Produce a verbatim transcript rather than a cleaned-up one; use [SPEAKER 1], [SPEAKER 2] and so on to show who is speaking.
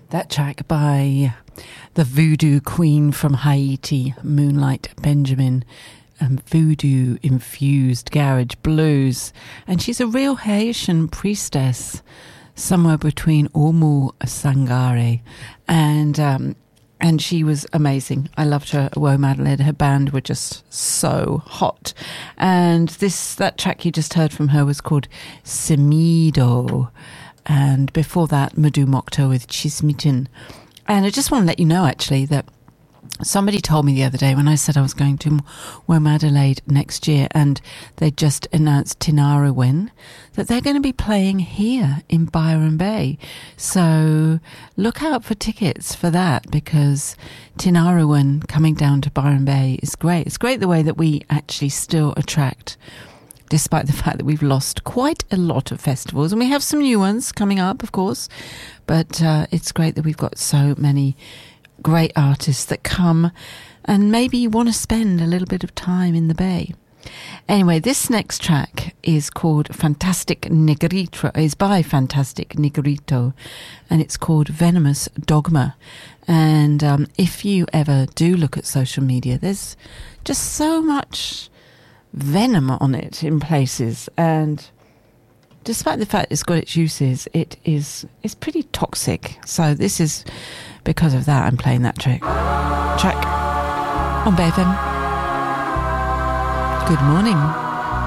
[SPEAKER 1] That track by the voodoo queen from Haiti, Moonlight Benjamin, and voodoo-infused garage blues. And she's a real Haitian priestess, somewhere between Omu Sangare and um, and she was amazing. I loved her. Woe Adelaide. Her band were just so hot. And this that track you just heard from her was called Semido. And before that, Madhu Mokto with Chismitin. And I just want to let you know, actually, that somebody told me the other day when I said I was going to Woe Adelaide next year, and they just announced Tinariwen, that they're going to be playing here in Byron Bay. So look out for tickets for that, because Tinariwen coming down to Byron Bay is great. It's great the way that we actually still attract, despite the fact that we've lost quite a lot of festivals. And we have some new ones coming up, of course. But uh, it's great that we've got so many great artists that come and maybe want to spend a little bit of time in the Bay. Anyway, this next track is called Fantastic Negrito, is by Fantastic Negrito, and it's called Venomous Dogma. And um, if you ever do look at social media, there's just so much venom on it in places, and despite the fact it's got its uses, it is it's pretty toxic. So this is because of that I'm playing that track track on B F M. Good morning.